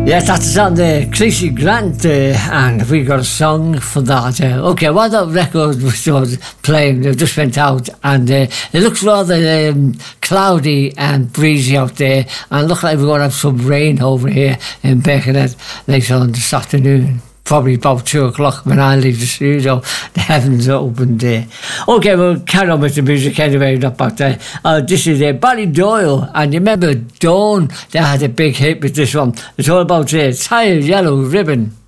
Yes, that's on the Cleese Grant, and we got a song for that. Okay, what that record was playing, they just went out, and it looks rather cloudy and breezy out there, and looks like we're going to have some rain over here in Birkenhead later on this afternoon. Probably about 2 o'clock when I leave the studio. The heavens are open there. Okay, we'll carry on with the music anyway, not back there. This is Barry Doyle, and you remember Dawn? They had a big hit with this one. It's all about Tired Yellow Ribbon.